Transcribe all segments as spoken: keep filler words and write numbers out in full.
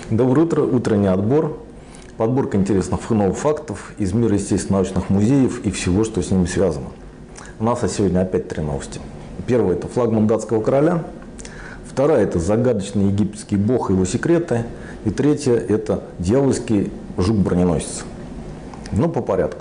Доброе утро, утренний отбор. Подборка интересных новых фактов из мира естественно-научных музеев и всего, что с ними связано. У нас сегодня опять три новости. Первая – это флагман датского короля. Вторая – это загадочный египетский бог и его секреты. И третья – это дьявольский жук-броненосец. Ну, по порядку.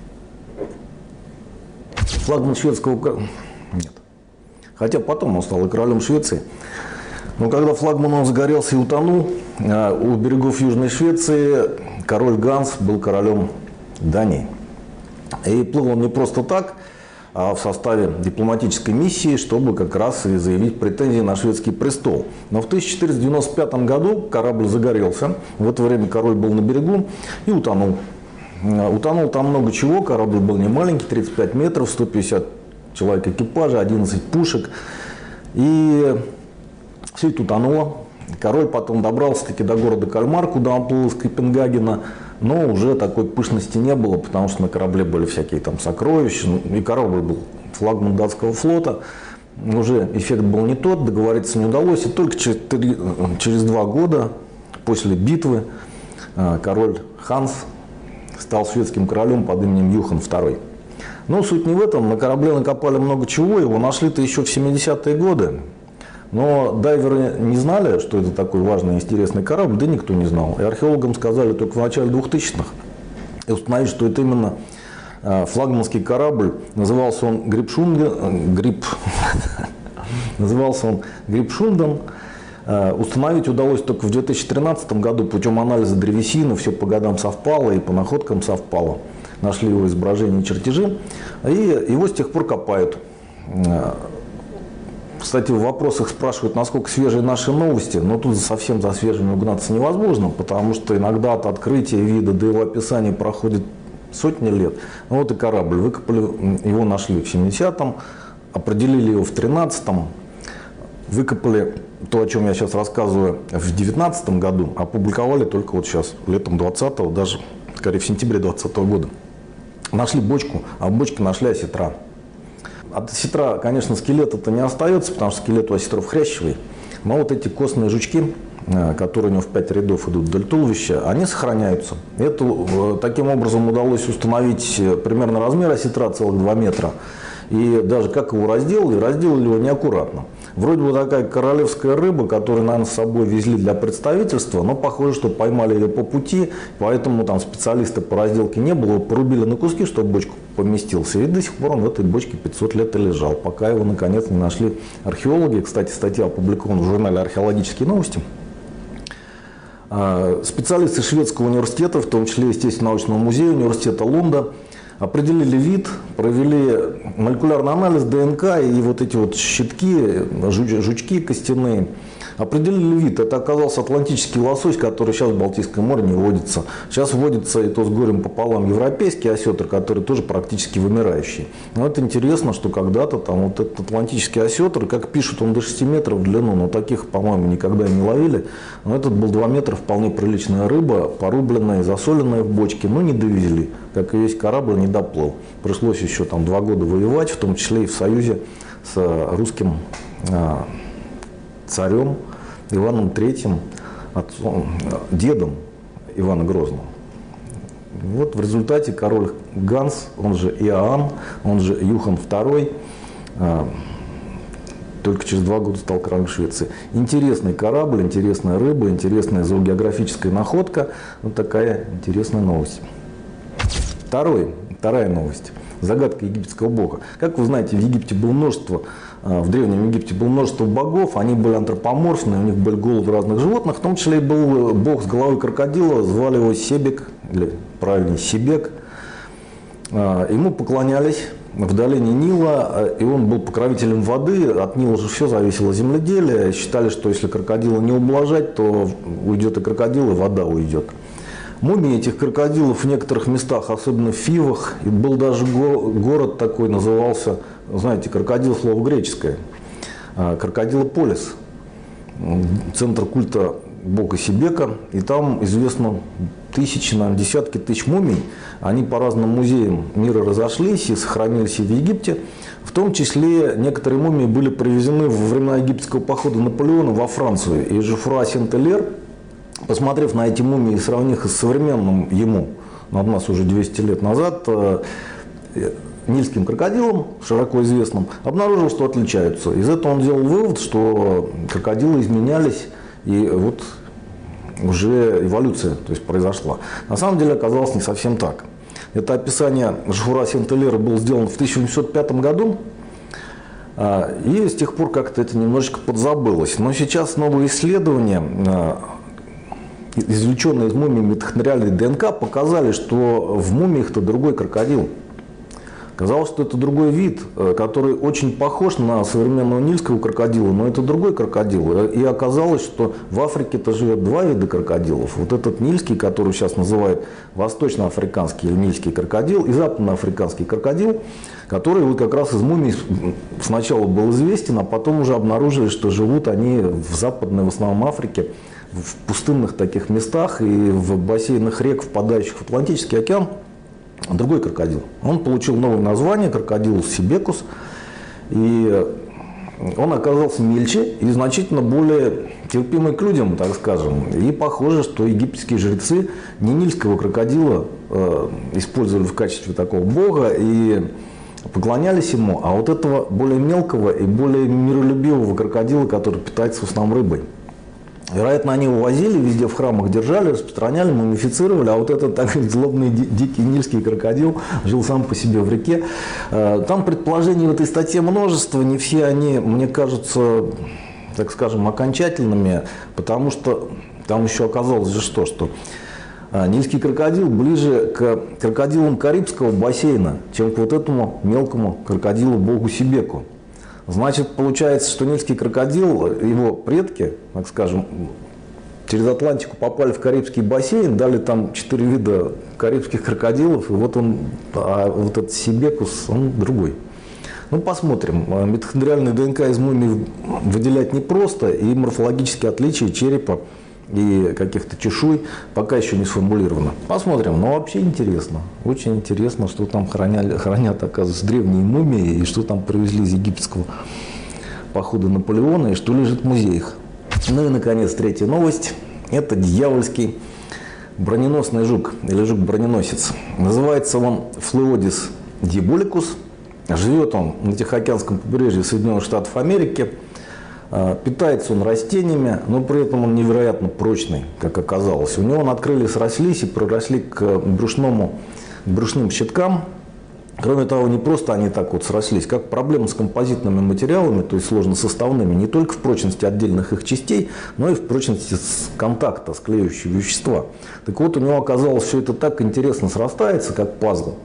Флагман шведского короля... Нет. Хотя потом он стал и королем Швеции. Но когда флагман он загорелся и утонул, у берегов Южной Швеции король Ганс был королем Дании. И плыл он не просто так, а в составе дипломатической миссии, чтобы как раз и заявить претензии на шведский престол. Но в тысяча четыреста девяносто пятом году корабль загорелся. В это время король был на берегу и утонул. Утонул там много чего. Корабль был не маленький, тридцать пять метров, сто пятьдесят человек экипажа, одиннадцать пушек. И все это утонуло. Король потом добрался-таки до города Кальмар, куда он плыл из Копенгагена, но уже такой пышности не было, потому что на корабле были всякие там сокровища, и корабль был флагман датского флота. Уже эффект был не тот, договориться не удалось, и только через, три, через два года после битвы король Ханс стал шведским королем под именем Юхан второй. Но суть не в этом, на корабле накопали много чего, его нашли-то еще в семидесятые годы. Но дайверы не знали, что это такой важный и интересный корабль, да никто не знал. И археологам сказали только в начале двухтысячных. И установили, что это именно флагманский корабль. Назывался он Грипшунген. Грип... Назывался он Грипшунден. Установить удалось только в две тысячи тринадцатом году путем анализа древесины. Все по годам совпало и по находкам совпало. Нашли его изображения и чертежи. И его с тех пор копают. Кстати, в вопросах спрашивают, насколько свежие наши новости, но тут совсем за свежими угнаться невозможно, потому что иногда от открытия вида до его описания проходит сотни лет. Ну вот и корабль выкопали, его нашли в семидесятом, определили его в тринадцатом, выкопали то, о чем я сейчас рассказываю, в девятнадцатом году, опубликовали только вот сейчас, летом двадцатого, даже скорее в сентябре двадцатого года. Нашли бочку, а в бочке нашли осетра. От осетра, конечно, скелета-то не остается, потому что скелет у осетров хрящевый. Но вот эти костные жучки, которые у него в пять рядов идут вдоль туловища, они сохраняются. Это, таким образом удалось установить примерно размер осетра, целых два метра. И даже как его разделали, разделали его неаккуратно. Вроде бы такая королевская рыба, которую, наверное, с собой везли для представительства, но похоже, что поймали ее по пути, поэтому там специалиста по разделке не было, порубили на куски, чтобы бочку поместился. И до сих пор он в этой бочке пятьсот лет и лежал, пока его наконец не нашли археологи. Кстати, статья опубликована в журнале «Археологические новости». Специалисты шведского университета, в том числе естественно-научного музея, университета Лунда, определили вид, провели молекулярный анализ ДНК и вот эти вот щитки, жучки костяные. Определили вид. Это оказался атлантический лосось, который сейчас в Балтийском море не водится. Сейчас водится и то с горем пополам европейский осетр, который тоже практически вымирающий. Но это интересно, что когда-то там вот этот атлантический осетр, как пишут, он до шести метров в длину, но таких, по-моему, никогда не ловили. Но этот был два метра, вполне приличная рыба, порубленная, засоленная в бочке, но не довезли. Как и весь корабль, не доплыл. Пришлось еще там два года воевать, в том числе и в союзе с русским а, царем Иваном Третьим, отцом, дедом Ивана Грозного. Вот в результате король Ганс, он же Иоанн, он же Юхан второй, а, только через два года стал королем Швеции. Интересный корабль, интересная рыба, интересная зоогеографическая находка. Вот такая интересная новость. Второй, вторая новость. Загадка египетского бога. Как вы знаете, в Египте было множество, в Древнем Египте было множество богов, они были антропоморфны, у них были головы разных животных, в том числе и был бог с головой крокодила, звали его Себек, или правильнее Себек. Ему поклонялись в долине Нила, и он был покровителем воды, от Нила же все зависело земледелие, считали, что если крокодила не ублажать, то уйдет и крокодил, и вода уйдет. Мумии этих крокодилов в некоторых местах, особенно в Фивах, и был даже город такой, назывался, знаете, крокодил слово греческое, Крокодилополис, центр культа бога Себека, и там известно тысячи, наверное, десятки тысяч мумий, они по разным музеям мира разошлись и сохранились и в Египте. В том числе некоторые мумии были привезены во времена египетского похода Наполеона во Францию, и Жофруа Сент-Элер посмотрев на эти мумии и сравнив их с современным ему, от нас уже двести лет назад, нильским крокодилом, широко известным, обнаружил, что отличаются. Из этого он сделал вывод, что крокодилы изменялись, и вот уже эволюция, то есть, произошла. На самом деле оказалось не совсем так. Это описание Жуфура Сент-Илера было сделано в тысяча восемьсот пятом году, и с тех пор как-то это немножечко подзабылось. Но сейчас новые исследования, извлеченные из мумий митохондриальной ДНК, показали, что в мумиях-то другой крокодил. Казалось, что это другой вид, который очень похож на современного нильского крокодила, но это другой крокодил. И оказалось, что в Африке-то живет два вида крокодилов. Вот этот нильский, который сейчас называют восточноафриканский или нильский крокодил, и западноафриканский крокодил, который вот как раз из мумий сначала был известен, а потом уже обнаружили, что живут они в западной, в основном Африке, в пустынных таких местах и в бассейнах рек, впадающих в Атлантический океан. Другой крокодил. Он получил новое название, крокодил сибекус, и он оказался мельче и значительно более терпимый к людям, так скажем. И похоже, что египетские жрецы не нильского крокодила э, использовали в качестве такого бога и поклонялись ему, а вот этого более мелкого и более миролюбивого крокодила, который питается в основном рыбой. Вероятно, они увозили, везде в храмах держали, распространяли, мумифицировали, а вот этот так злобный дикий нильский крокодил жил сам по себе в реке. Там предположений в этой статье множество, не все они, мне кажутся, так скажем, окончательными, потому что там еще оказалось же что, что нильский крокодил ближе к крокодилам Карибского бассейна, чем к вот этому мелкому крокодилу-богу Сибеку. Значит, получается, что нильский крокодил, его предки, так скажем, через Атлантику попали в Карибский бассейн, дали там четыре вида карибских крокодилов, и вот он, а вот этот сибекус, он другой. Ну, посмотрим. Митохондриальную ДНК из мумий выделять непросто, и морфологические отличия черепа и каких-то чешуй пока еще не сформулировано. Посмотрим. Но вообще интересно. Очень интересно, что там хранят, хранят, оказывается, древние мумии, и что там привезли из египетского похода Наполеона, и что лежит в музеях. Ну и, наконец, третья новость. Это дьявольский броненосный жук, или жук-броненосец. Называется он Флеодис диаболикус. Живет он на Тихоокеанском побережье Соединенных Штатов Америки. Питается он растениями, но при этом он невероятно прочный, как оказалось. У него надкрылья срослись и проросли к, брюшному, к брюшным щиткам. Кроме того, не просто они так вот срослись, как проблема с композитными материалами, то есть сложносоставными, не только в прочности отдельных их частей, но и в прочности контакта, склеивающего вещества. Так вот, у него оказалось все это так интересно срастается, как пазл.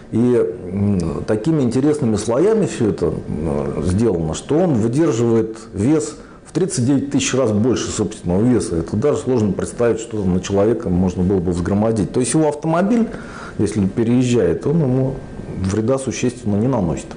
И такими интересными слоями все это сделано, что он выдерживает вес в тридцать девять тысяч раз больше собственного веса. Это даже сложно представить, что на человека можно было бы взгромоздить. То есть его автомобиль, если переезжает, он ему вреда существенно не наносит.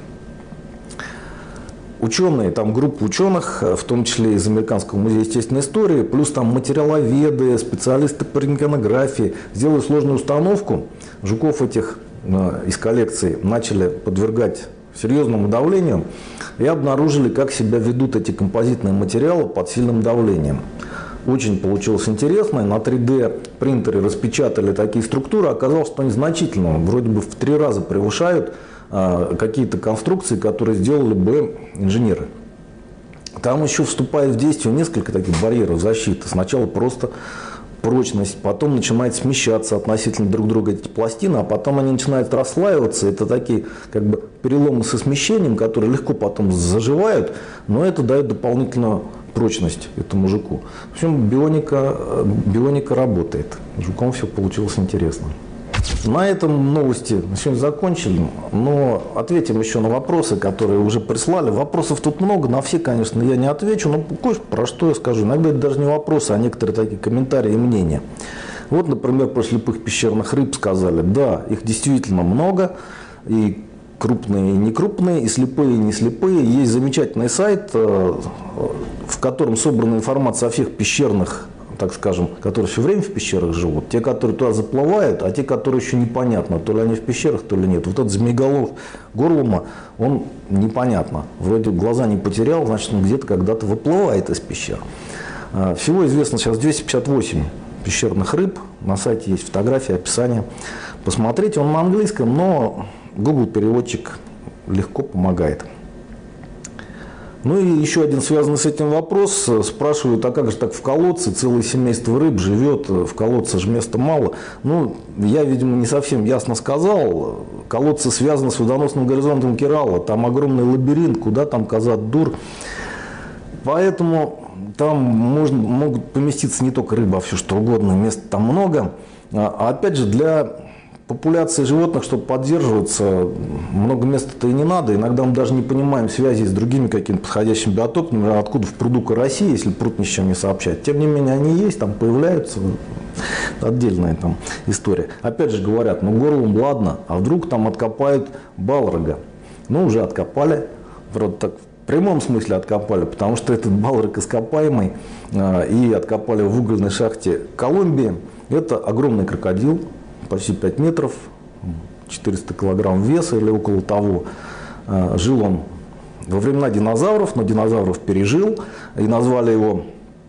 Ученые, там группа ученых, в том числе из Американского музея естественной истории, плюс там материаловеды, специалисты по рентгенографии, сделали сложную установку. Жуков этих из коллекции начали подвергать серьезному давлению и обнаружили, как себя ведут эти композитные материалы под сильным давлением. Очень получилось интересно. На три дэ принтере распечатали такие структуры. Оказалось, что они значительно, вроде бы в три раза превышают а, какие-то конструкции, которые сделали бы инженеры. Там еще вступает в действие несколько таких барьеров защиты. Сначала просто прочность, потом начинает смещаться относительно друг друга эти пластины, а потом они начинают расслаиваться. Это такие как бы переломы со смещением, которые легко потом заживают, но это дает дополнительную прочность этому жуку. В общем, бионика, бионика работает. Жуком все получилось интересно. На этом новости на сегодня закончили, но ответим еще на вопросы, которые уже прислали. Вопросов тут много, на все, конечно, я не отвечу, но кое про что я скажу. Иногда это даже не вопросы, а некоторые такие комментарии и мнения. Вот, например, про слепых пещерных рыб сказали, да, их действительно много, и крупные, и некрупные, и слепые, и не слепые. Есть замечательный сайт, в котором собрана информация о всех пещерных, так скажем, которые все время в пещерах живут, те, которые туда заплывают, а те, которые еще непонятно, то ли они в пещерах, то ли нет. Вот этот змееголов Горлума, он непонятно. Вроде глаза не потерял, значит, он где-то когда-то выплывает из пещер. Всего известно сейчас двести пятьдесят восемь пещерных рыб. На сайте есть фотографии, описание. Посмотрите, он на английском, но Google переводчик легко помогает. Ну и еще один связанный с этим вопрос. Спрашивают, а как же так в колодце? Целое семейство рыб живет, в колодце же места мало. Ну, я, видимо, не совсем ясно сказал. Колодцы связаны с водоносным горизонтом Керала. Там огромный лабиринт, куда там Казат-Дур. Поэтому там можно, могут поместиться не только рыба, а все что угодно. Мест там много. А опять же, для популяции животных, чтобы поддерживаться, много места-то и не надо. Иногда мы даже не понимаем связи с другими какими-то подходящими биотопами, откуда в пруду караси, если пруд ни с чем не сообщает. Тем не менее, они есть, там появляются. Отдельная там история. Опять же говорят, ну горлом ладно, а вдруг там откопают балрога. Ну, уже откопали. Вроде так в прямом смысле откопали, потому что этот балрог ископаемый э, и откопали в угольной шахте Колумбии. Это огромный крокодил. Почти пять метров, четыреста килограмм веса или около того. Жил он во времена динозавров, но динозавров пережил. И назвали его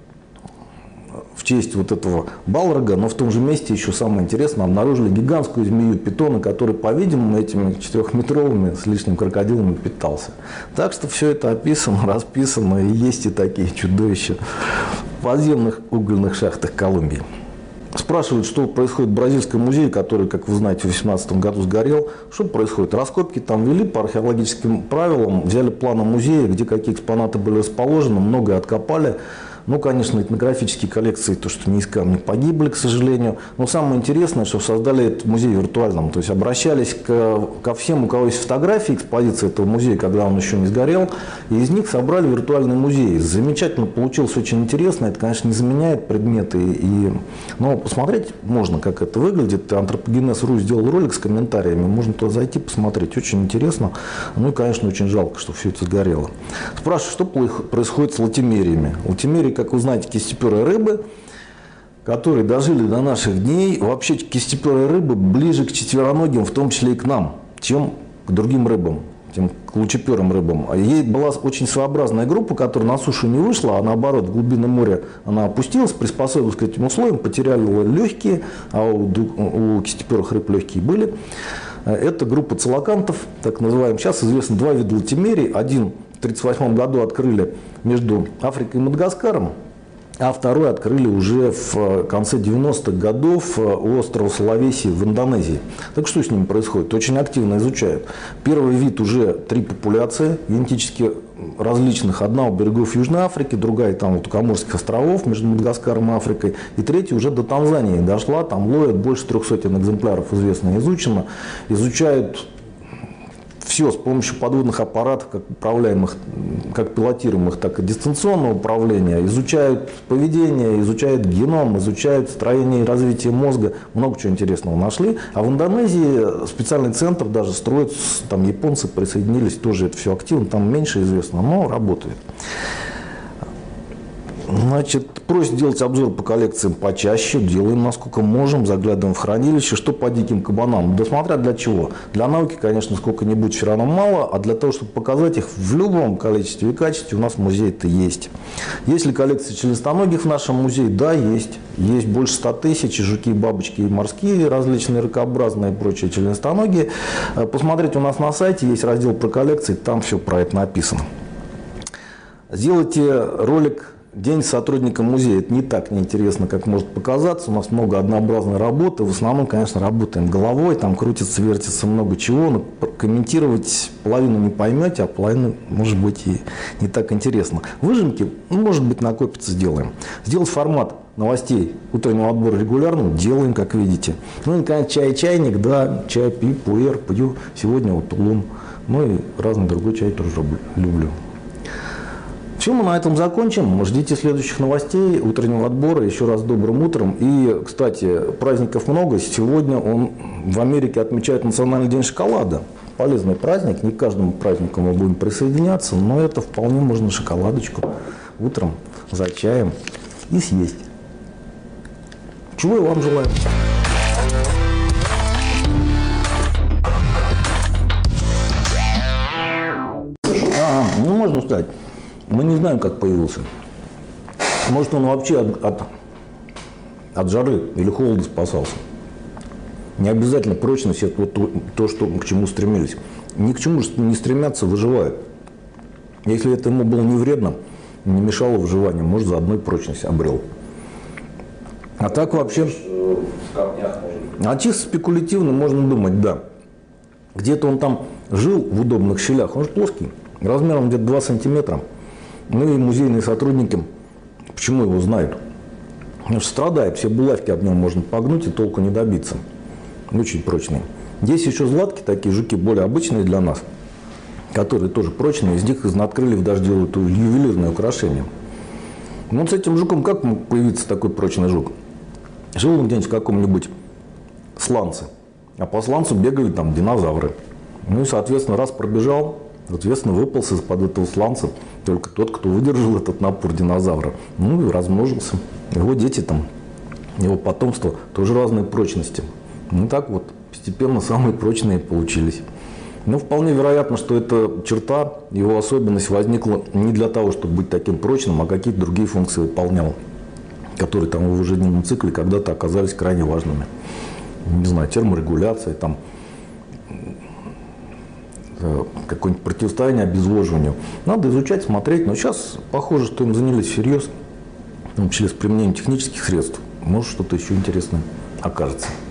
в честь вот этого балрога. Но в том же месте, еще самое интересное, обнаружили гигантскую змею питона, который, по-видимому, этими четырехметровыми с лишним крокодилами питался. Так что все это описано, расписано. И есть и такие чудовища в подземных угольных шахтах Колумбии. Спрашивают, что происходит в Бразильском музее, который, как вы знаете, в две тысячи восемнадцатом году сгорел. Что происходит? Раскопки там вели по археологическим правилам, взяли планы музея, где какие экспонаты были расположены, многое откопали. Ну, конечно, этнографические коллекции, то, что не из камня, погибли, к сожалению. Но самое интересное, что создали этот музей виртуальным. То есть обращались к, ко всем, у кого есть фотографии экспозиции этого музея, когда он еще не сгорел. И из них собрали виртуальный музей. Замечательно получилось, очень интересно. Это, конечно, не заменяет предметы. И, но посмотреть можно, как это выглядит. Антропогенез.ру сделал ролик с комментариями. Можно туда зайти, посмотреть. Очень интересно. Ну и, конечно, очень жалко, что все это сгорело. Спрашивают, что происходит с латимериями. Латимерии, как вы знаете, кистеперые рыбы, которые дожили до наших дней. Вообще кистеперые рыбы ближе к четвероногим, в том числе и к нам, чем к другим рыбам, тем к лучеперым рыбам. Ей была очень своеобразная группа, которая на сушу не вышла, а наоборот в глубины моря она опустилась, приспособилась к этим условиям, потеряли легкие, а у, у кистеперых рыб легкие были. Это группа целокантов, так называемых. Сейчас известно два вида латимерий. Один в тысяча девятьсот тридцать восьмом году открыли между Африкой и Мадагаскаром, а второй открыли уже в конце девяностых годов у острова Сулавеси в Индонезии. Так что с ними происходит? Очень активно изучают. Первый вид уже три популяции, генетически различных. Одна у берегов Южной Африки, другая там вот у Коморских островов между Мадагаскаром и Африкой. И третья уже до Танзании дошла. Там ловят больше трех сотен экземпляров, известно и изучено. Изучают все с помощью подводных аппаратов, как управляемых, как пилотируемых, так и дистанционного управления. Изучают поведение, изучают геном, изучают строение и развитие мозга. Много чего интересного нашли. А в Индонезии специальный центр даже строят, там японцы присоединились, тоже это все активно, там меньше известно, но работает. Значит, просят делать обзор по коллекциям почаще, делаем насколько можем, заглядываем в хранилище. Что по диким кабанам? Да смотря для чего. Для науки, конечно, сколько-нибудь все равно мало, а для того, чтобы показать их в любом количестве и качестве, у нас в музее-то есть. Есть ли коллекция членистоногих в нашем музее? Да, есть. Есть больше ста тысяч, и жуки, и бабочки, и морские, различные ракообразные и прочие членистоногие. Посмотрите, у нас на сайте есть раздел про коллекции, там все про это написано. Сделайте ролик «День сотрудника музея». Это не так неинтересно, как может показаться. У нас много однообразной работы. В основном, конечно, работаем головой. Там крутится, вертится много чего. Но комментировать половину не поймете, а половину, может быть, и не так интересно. Выжимки, ну, может быть, накопится, сделаем. Сделать формат новостей утреннего отбора регулярно делаем, как видите. Ну и, конечно, чай-чайник, да, чай пью, пуэр, пью. Сегодня вот улун. Ну и разный другой чай тоже люблю. Все, мы на этом закончим. Ждите следующих новостей, утреннего отбора. Еще раз добрым утром. И, кстати, праздников много. Сегодня он в Америке отмечает Национальный день шоколада. Полезный праздник. Не к каждому празднику мы будем присоединяться, но это вполне можно шоколадочку утром за чаем и съесть. Чего я вам желаю. А, ну можно сказать. Мы не знаем, как появился. Может, он вообще от, от от жары или холода спасался. Не обязательно прочность – это вот то, то, что, к чему стремились. Ни к чему не стремятся, выживают. Если это ему было не вредно, не мешало выживанию, может, заодно и прочность обрел. А так вообще… А чисто спекулятивно можно думать, да. Где-то он там жил в удобных щелях, он же плоский, размером где-то два сантиметра. Ну и музейные сотрудники, почему его знают? Он же страдает, все булавки об нем можно погнуть и толку не добиться. Очень прочный. Есть еще златки, такие жуки более обычные для нас, которые тоже прочные, из них из надкрыльев даже делают ювелирное украшение. Ну, с этим жуком как мог появиться такой прочный жук? Жил он где-нибудь в каком-нибудь сланце, а по сланцу бегали там динозавры. Ну и, соответственно, раз пробежал, соответственно, выполз из-под этого сланца только тот, кто выдержал этот напор динозавра. Ну и размножился. Его дети там, его потомство тоже разной прочности. Ну так вот, постепенно самые прочные получились. Но вполне вероятно, что эта черта, его особенность возникла не для того, чтобы быть таким прочным, а какие-то другие функции выполнял, которые там в его жизненном цикле когда-то оказались крайне важными. Не знаю, терморегуляция, там, какое-нибудь противостояние обезвоживанию. Надо изучать, смотреть, но сейчас похоже, что им занялись всерьез, в том числе с применением технических средств. Может, что-то еще интересное окажется.